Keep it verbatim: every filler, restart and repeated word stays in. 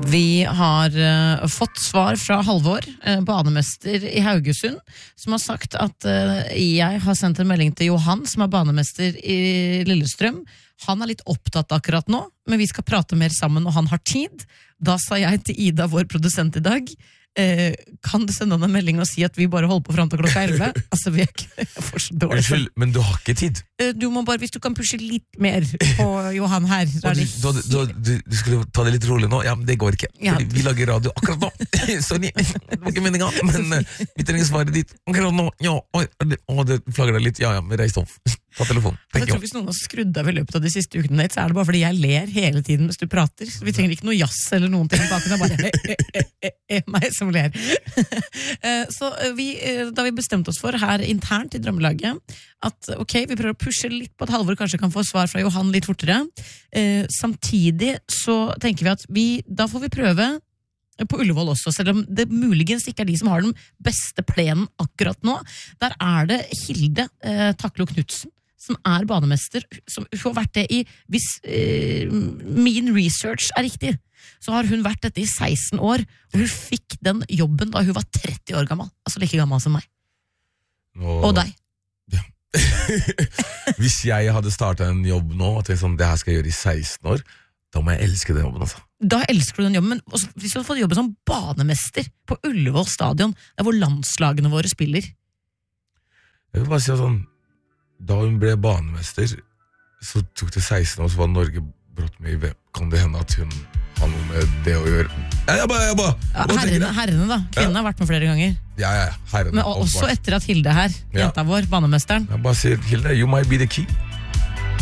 Vi har uh, fått svar fra Halvor, uh, banemester i Haugesund, som har sagt at uh, jeg har sendt en melding til Johan, som er banemester i Lillestrøm. Han er litt opptatt akkurat nå, men vi skal prate mer sammen når han har tid. Da sa jeg til Ida, vår produsent i dag, Eh, kan du sende han en melding og si at vi bare holder på frem til klokka elleve? Altså, vi er ikke, jeg får så dårlig. Unnskyld, men du har ikke tid. Eh, du må bare, hvis du kan pushe litt mer på Johan her. Du, du, du, du, du skulle ta det litt rolig nå? Ja, men det går ikke. Ja. Fordi vi lager radio akkurat nå. Sorry, det var ikke meningen, men uh, vi trenger svaret ditt akkurat nå. Ja, å, det, å, det flagger deg litt. Ja, ja, men reis opp. Ta telefonen. Jeg tror hvis noen har skrudd av i løpet av de siste ukene, så er det bare fordi jeg ler hele tiden mens du prater. Så vi trenger ikke noe jazz eller noen ting bak. Det er bare eh, eh, eh, eh, meg som ler. Så vi, da vi bestemte oss for her internt i Drømmelaget at ok, vi prøver å pushe litt på at Halvor kanskje kan få svar fra Johan litt fortere. Eh, samtidig så tenker vi at vi, da får vi prøve på Ullevål også, selv om det muligens ikke er de som har den beste plenen akkurat nå. Der er det Hilde eh, Taklo Knudsen, som er banemester, som hun har vært det i, hvis eh, min research er riktig, så har hun vært dette i seksten år, og hun fikk den jobben da hun var tretti år gammel, altså like gammel som meg. Nå... Og deg. Ja. Hvis jeg hadde startet en jobb nå, og tenkte sånn, det her skal jeg gjøre i seksten år, da må jeg elske den jobben, altså. Da elsker du den jobben, men også, hvis du hadde fått jobben som banemester på Ullevål stadion, der hvor landslagene våre spiller. Jeg vil bare si at sånn, da hun ble banemester, så tok det seksten år, så var Norge brått med i V M. Kan det hende at hun har noe med det å gjøre? Ja, jeg bare, jeg bare, ja, herrene, herrene da, kvinnene har vært med flere ganger. Ja, ja, herrene. Men også etter at Hilde her, jenta ja. vår, banemesteren. Jeg bare sier, Hilde, you might be the key.